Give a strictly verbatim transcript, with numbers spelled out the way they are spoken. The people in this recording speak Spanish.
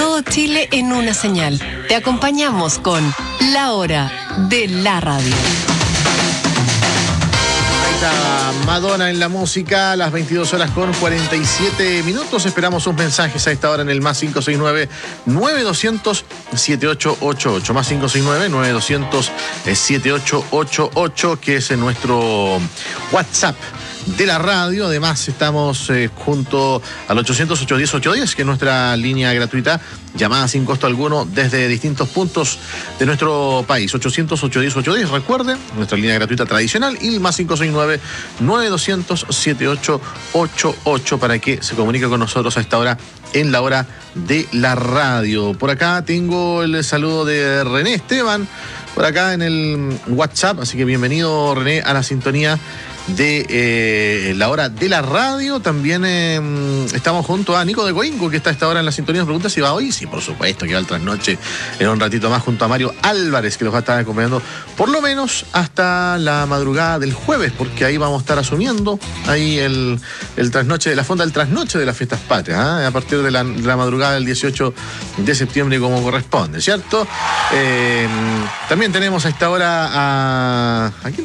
todo Chile en una señal. Te acompañamos con La Hora de la Radio. Ahí está Madonna en la música, a las veintidós horas con cuarenta y siete minutos. Esperamos sus mensajes a esta hora en el más cinco seis nueve, nueve dos cero cero, siete ocho ocho ocho. Más cinco seis nueve, nueve dos cero cero, siete ocho ocho ocho, que es nuestro WhatsApp de la radio. Además estamos eh, junto al ochocientos, ochocientos diez, ochocientos diez, que es nuestra línea gratuita, llamada sin costo alguno desde distintos puntos de nuestro país. ochocientos, ochocientos diez, ochocientos diez, recuerden, nuestra línea gratuita tradicional, y el más cinco seis nueve, nueve dos cero cero, siete ocho ocho ocho para que se comunique con nosotros a esta hora en la hora de la radio. Por acá tengo el saludo de René Esteban, por acá en el WhatsApp, así que bienvenido, René, a la sintonía de eh, la hora de la radio. También eh, estamos junto a Nico de Coinco, que está a esta hora en la sintonía. Nos pregunta si va hoy. Sí, por supuesto que va al trasnoche en un ratito más, junto a Mario Álvarez, que los va a estar acompañando por lo menos hasta la madrugada del jueves, porque ahí vamos a estar asumiendo ahí el, el trasnoche, la fonda del trasnoche de las fiestas patrias, ¿eh? A partir de la, de la madrugada del dieciocho de septiembre, como corresponde, ¿cierto? Eh, también tenemos a esta hora a... ¿a quién